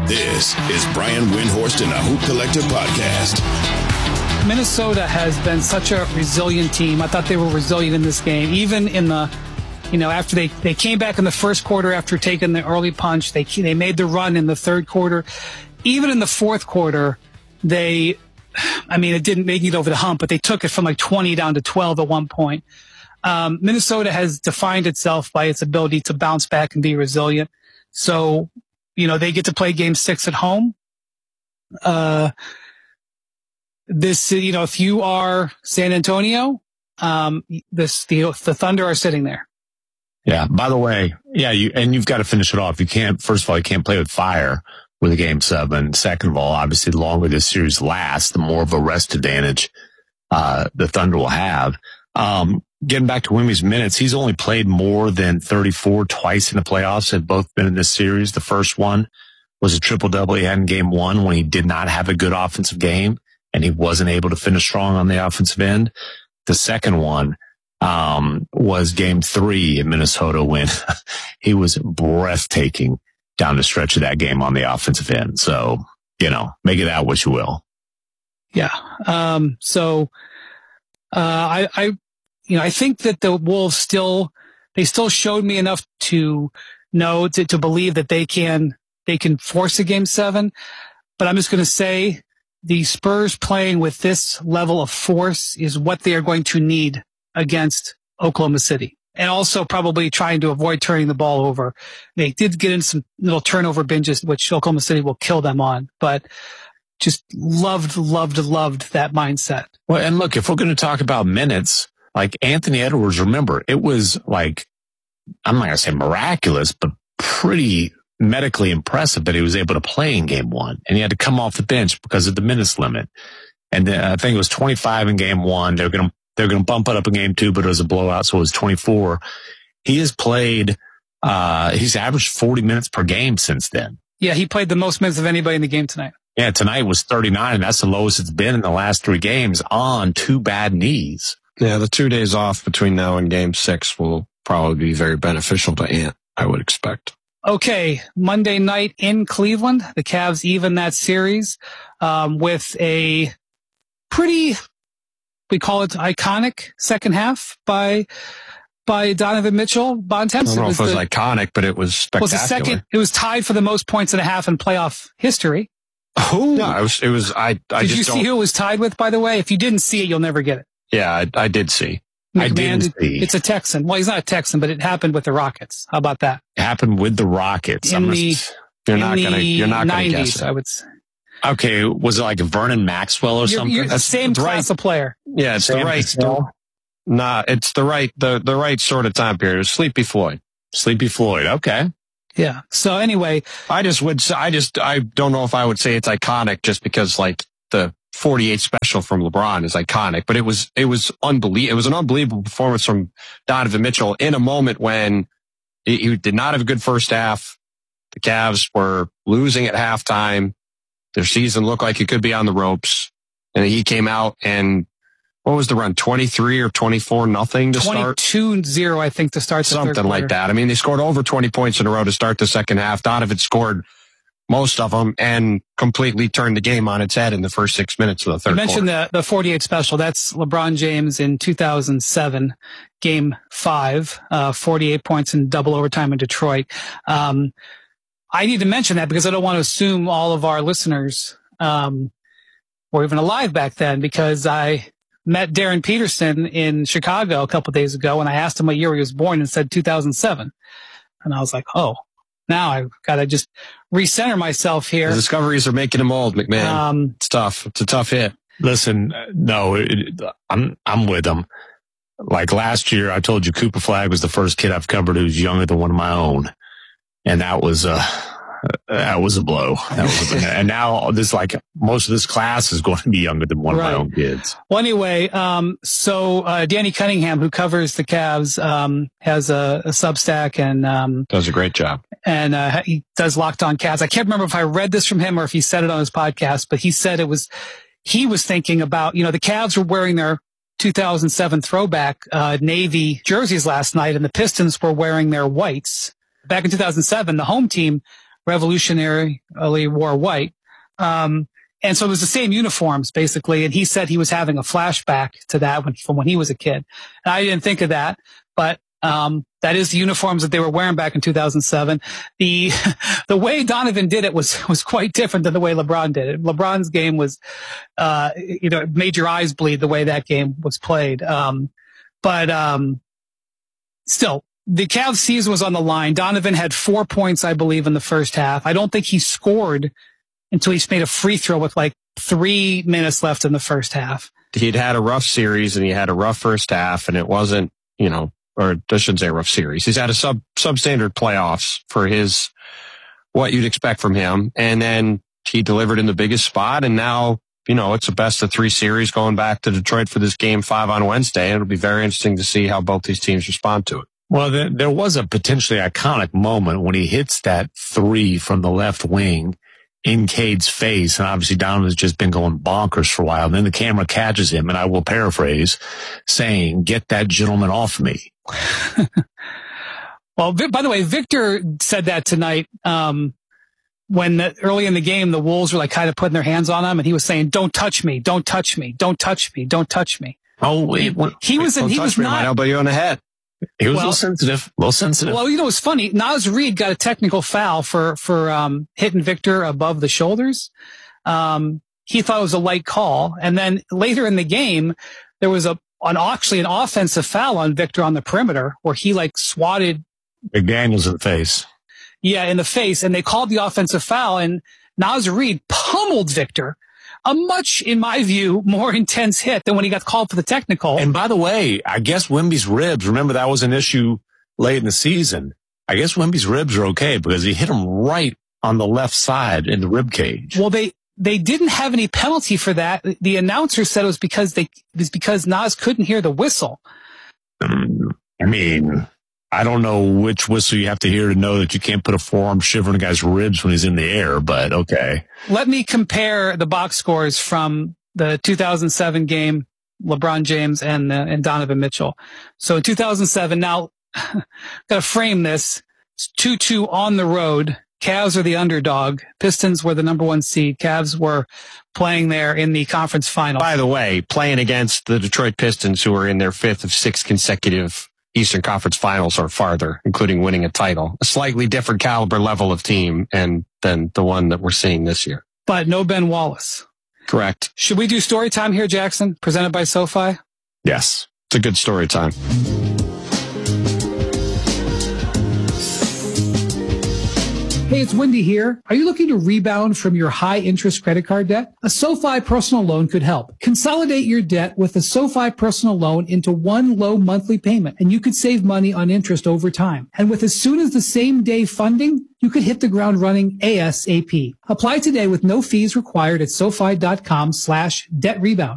This is Brian Windhorst and the Hoop Collective podcast. Minnesota has been such a resilient team. I thought they were resilient in this game, even in the, after they came back in the first quarter after taking the early punch. They made the run in the third quarter. Even in the fourth quarter, it didn't make it over the hump, but they took it from like 20 down to 12 at one point. Minnesota has defined itself by its ability to bounce back and be resilient. So, they get to play game 6 at home. If you are San Antonio, the Thunder are sitting there. Yeah. By the way, you've got to finish it off. First of all, you can't play with fire with a game 7. Second of all, obviously, the longer this series lasts, the more of a rest advantage, the Thunder will have. Getting back to Wimmy's minutes, he's only played more than 34 twice in the playoffs. Have both been in this series. The first one was a triple-double he had in game 1 when he did not have a good offensive game and he wasn't able to finish strong on the offensive end. The second one was game 3 in Minnesota when he was breathtaking down the stretch of that game on the offensive end. So, make it out what you will. Yeah. I think that the Wolves still showed me enough to know to believe that they can force a game 7. But I'm just going to say the Spurs playing with this level of force is what they are going to need against Oklahoma City. And also probably trying to avoid turning the ball over. They did get in some little turnover binges, which Oklahoma City will kill them on. But just loved that mindset. Well, and look, if we're going to talk about minutes, like Anthony Edwards, remember, it was like, I'm not going to say miraculous, but pretty medically impressive that he was able to play in game 1. And he had to come off the bench because of the minutes limit. And then I think it was 25 in game 1. They're going to bump it up in game 2, but it was a blowout, so it was 24. He has played, he's averaged 40 minutes per game since then. Yeah, he played the most minutes of anybody in the game tonight. Yeah, tonight was 39, and that's the lowest it's been in the last 3 games on 2 bad knees. Yeah, the 2 days off between now and game 6 will probably be very beneficial to Ant, I would expect. Okay, Monday night in Cleveland, the Cavs even that series with a pretty, we call it iconic second half by Donovan Mitchell. Bontemps. I don't know if it was iconic, but it was spectacular. It was tied for the most points and a half in playoff history. Oh, no, it was. Did you see who it was tied with, by the way? If you didn't see it, you'll never get it. Yeah, I did see. McMahon, I didn't see. It's a Texan. Well, he's not a Texan, but it happened with the Rockets. How about that? It happened with the Rockets. You're not going to guess it. I would say. Okay, was it like Vernon Maxwell or something? You're the same class of player. Yeah, it's the right sort of time period. It was Sleepy Floyd. Sleepy Floyd. Okay. Yeah. So anyway, I don't know if I would say it's iconic just because like the 48 special from LeBron is iconic, but it was unbelievable. It was an unbelievable performance from Donovan Mitchell in a moment when he did not have a good first half. The Cavs were losing at halftime. Their season looked like it could be on the ropes. And he came out and what was the run? 23 or 24-0 to start? 22-0, I think, to start the something third quarter. like that. I mean, they scored over 20 points in a row to start the second half. Donovan scored most of them and completely turned the game on its head in the first 6 minutes of the third quarter. You mentioned the 48 special. That's LeBron James in 2007, game 5, 48 points in double overtime in Detroit. I need to mention that because I don't want to assume all of our listeners were even alive back then, because I met Darren Peterson in Chicago a couple of days ago and I asked him what year he was born and said 2007. And I was like, oh, now I've got to just recenter myself here. The discoveries are making him old, McMahon. It's tough. It's a tough hit. Listen, no, I'm with him. Like last year, I told you Cooper Flagg was the first kid I've covered who's younger than one of my own. And that was a blow. And now this, like, most of this class is going to be younger than one of my own kids. Well, anyway, so Danny Cunningham, who covers the Cavs, has a Substack and does a great job. And he does Locked On Cavs. I can't remember if I read this from him or if he said it on his podcast, but he said he was thinking about, the Cavs were wearing their 2007 throwback navy jerseys last night, and the Pistons were wearing their whites. Back in 2007, the home team revolutionarily wore white. And so it was the same uniforms, basically. And he said he was having a flashback to that from when he was a kid. And I didn't think of that, but that is the uniforms that they were wearing back in 2007. The way Donovan did it was quite different than the way LeBron did it. LeBron's game was, it made your eyes bleed the way that game was played. Still, the Cavs season was on the line. Donovan had 4 points, I believe, in the first half. I don't think he scored until he made a free throw with like 3 minutes left in the first half. He'd had a rough series and he had a rough first half, and it wasn't, or I shouldn't say rough series. He's had a substandard playoffs for what you'd expect from him. And then he delivered in the biggest spot. And now, it's a best of 3 series going back to Detroit for this game 5 on Wednesday. It'll be very interesting to see how both these teams respond to it. Well, there was a potentially iconic moment when he hits that 3 from the left wing in Cade's face. And obviously Donovan's just been going bonkers for a while. And then the camera catches him, and I will paraphrase, saying, "Get that gentleman off me." Well, by the way, Victor said that tonight, when early in the game, the Wolves were like kind of putting their hands on him, and he was saying, "Don't touch me, don't touch me, don't touch me, don't touch me." Oh, wait. He was not. I might elbow you on the head. He was a little sensitive. Well, it's funny. Naz Reid got a technical foul for hitting Victor above the shoulders. He thought it was a light call. And then later in the game, there was actually an offensive foul on Victor on the perimeter where he swatted McDaniels in the face. Yeah, in the face. And they called the offensive foul, and Naz Reid pummeled Victor. A much, in my view, more intense hit than when he got called for the technical. And by the way, I guess Wemby's ribs, remember that was an issue late in the season. I guess Wemby's ribs are okay because he hit him right on the left side in the rib cage. Well, they didn't have any penalty for that. The announcer said it was because Naz couldn't hear the whistle. I don't know which whistle you have to hear to know that you can't put a forearm shiver in a guy's ribs when he's in the air, but okay. Let me compare the box scores from the 2007 game, LeBron James and Donovan Mitchell. So in 2007, now, gotta frame this. It's 2-2 on the road. Cavs are the underdog. Pistons were the number 1 seed. Cavs were playing there in the conference final. By the way, playing against the Detroit Pistons, who are in their 5th of 6 consecutive Eastern Conference Finals or farther, including winning a title. A slightly different caliber level of team than the one that we're seeing this year. But no Ben Wallace. Correct. Should we do story time here, Jackson? Presented by SoFi? Yes. It's a good story time. Hey, it's Wendy here. Are you looking to rebound from your high-interest credit card debt? A SoFi personal loan could help. Consolidate your debt with a SoFi personal loan into one low monthly payment, and you could save money on interest over time. And with as soon as the same day funding, you could hit the ground running ASAP. Apply today with no fees required at SoFi.com/debt rebound.